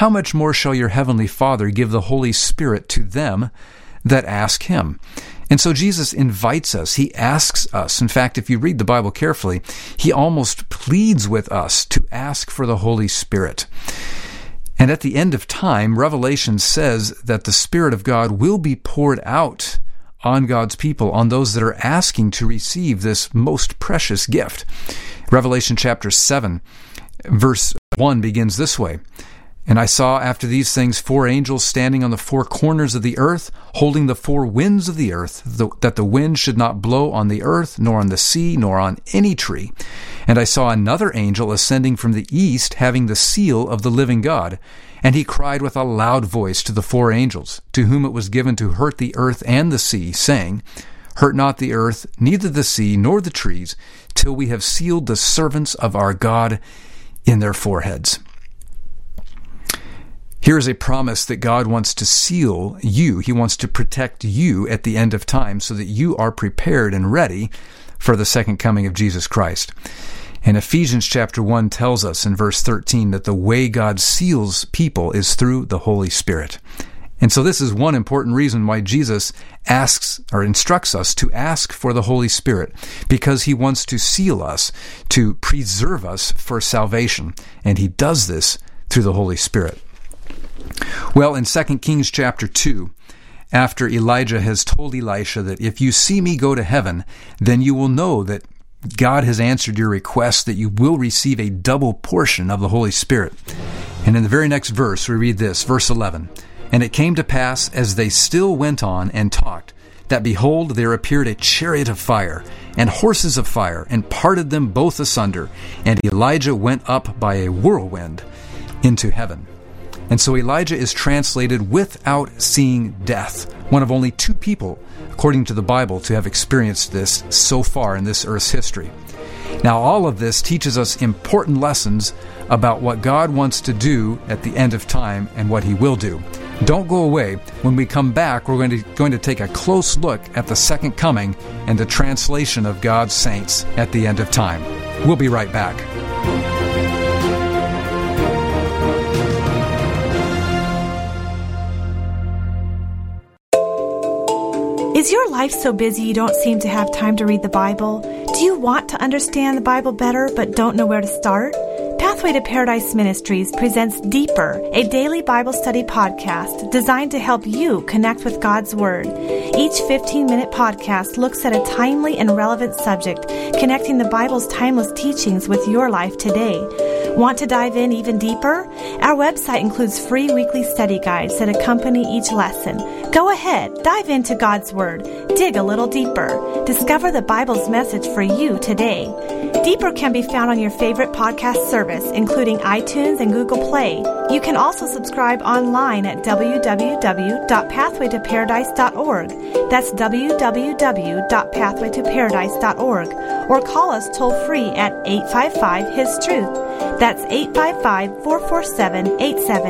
how much more shall your heavenly Father give the Holy Spirit to them that ask him? And so Jesus invites us. He asks us. In fact, if you read the Bible carefully, he almost pleads with us to ask for the Holy Spirit. And at the end of time, Revelation says that the Spirit of God will be poured out on God's people, on those that are asking to receive this most precious gift. Revelation chapter 7, verse 1 begins this way. And I saw after these things 4 angels standing on the 4 corners of the earth, holding the 4 winds of the earth, that the wind should not blow on the earth, nor on the sea, nor on any tree. And I saw another angel ascending from the east, having the seal of the living God. And he cried with a loud voice to the 4 angels, to whom it was given to hurt the earth and the sea, saying, Hurt not the earth, neither the sea, nor the trees, till we have sealed the servants of our God in their foreheads. Here is a promise that God wants to seal you. He wants to protect you at the end of time so that you are prepared and ready for the second coming of Jesus Christ. And Ephesians chapter 1 tells us in verse 13 that the way God seals people is through the Holy Spirit. And so this is one important reason why Jesus asks or instructs us to ask for the Holy Spirit, because he wants to seal us, to preserve us for salvation. And he does this through the Holy Spirit. Well, in 2 Kings chapter 2, after Elijah has told Elisha that if you see me go to heaven, then you will know that God has answered your request, that you will receive a double portion of the Holy Spirit. And in the very next verse, we read this, verse 11, And it came to pass, as they still went on and talked, that behold, there appeared a chariot of fire, and horses of fire, and parted them both asunder. And Elijah went up by a whirlwind into heaven. And so Elijah is translated without seeing death, one of only 2 people, according to the Bible, to have experienced this so far in this earth's history. Now, all of this teaches us important lessons about what God wants to do at the end of time and what he will do. Don't go away. When we come back, we're going to take a close look at the second coming and the translation of God's saints at the end of time. We'll be right back. Is your life so busy you don't seem to have time to read the Bible? Do you want to understand the Bible better but don't know where to start? Pathway to Paradise Ministries presents Deeper, a daily Bible study podcast designed to help you connect with God's Word. Each 15-minute podcast looks at a timely and relevant subject, connecting the Bible's timeless teachings with your life today. Want to dive in even deeper? Our website includes free weekly study guides that accompany each lesson. Go ahead, dive into God's Word, dig a little deeper, discover the Bible's message for you today. Deeper can be found on your favorite podcast service, including iTunes and Google Play. You can also subscribe online at www.pathwaytoparadise.org. That's www.pathwaytoparadise.org. Or call us toll-free at 855-HIS-TRUTH. That's 855-447-8780.